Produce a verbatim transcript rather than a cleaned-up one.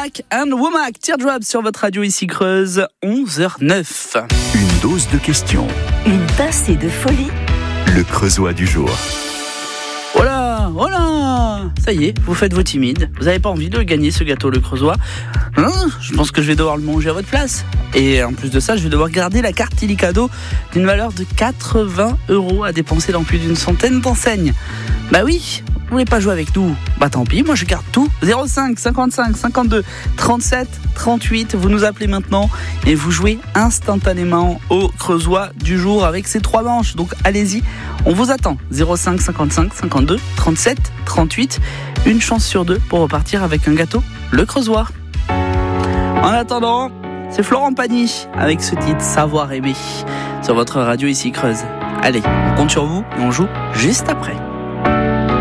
Womack and Womack, Teardrop sur votre radio ici Creuse, onze heures neuf. Une dose de questions. Une pincée de folie. Le Creusois du jour. Voilà, voilà. Ça y est, vous faites vos timides. Vous n'avez pas envie de gagner ce gâteau le Creusois? Non, je pense que je vais devoir le manger à votre place. Et en plus de ça, je vais devoir garder la carte Illicado d'une valeur de quatre-vingts euros à dépenser dans plus d'une centaine d'enseignes. Bah oui, vous voulez pas jouer avec nous? Bah tant pis, moi je garde tout. zéro cinq cinquante-cinq cinquante-deux trente-sept trente-huit, vous nous appelez maintenant et vous jouez instantanément au Creusois du jour avec ces trois manches. Donc allez-y, on vous attend. zéro cinq cinquante-cinq cinquante-deux trente-sept trente-huit, une chance sur deux pour repartir avec un gâteau le Creusois. En attendant, c'est Florent Pagny avec ce titre Savoir aimer sur votre radio ici Creuse. Allez, on compte sur vous et on joue juste après.